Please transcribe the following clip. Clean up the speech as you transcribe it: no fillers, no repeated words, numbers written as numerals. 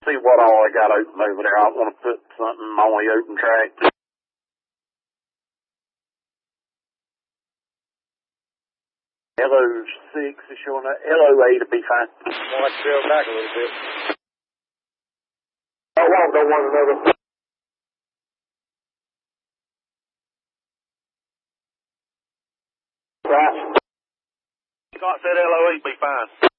See what all I got open over there. I want to put something on the open track. LO6 is showing up. LO8 will be fine. I'll have to trail back a little bit. I won't know one another. Scott said LO8 be fine.